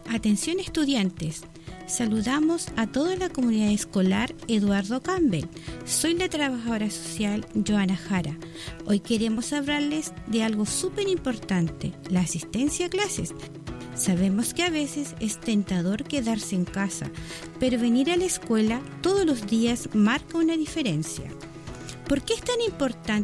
Atención estudiantes, saludamos a toda la comunidad escolar Eduardo Campbell. Soy la trabajadora social Joana Jara. Hoy queremos hablarles de algo súper importante, la asistencia a clases. Sabemos que a veces es tentador quedarse en casa, pero venir a la escuela todos los días marca una diferencia. ¿Por qué es tan importante